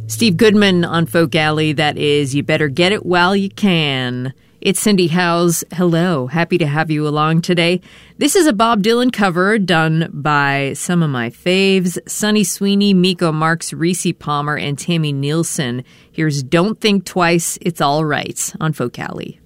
Steve Goodman on Folk Alley. That is, you better get it while you can. It's Cindy Howes. Hello. Happy to have you along today. This is a Bob Dylan cover done by some of my faves, Sonny Sweeney, Miko Marks, Reese Palmer, and Tammy Nielsen. Here's Don't Think Twice, It's All Right on Folk Alley.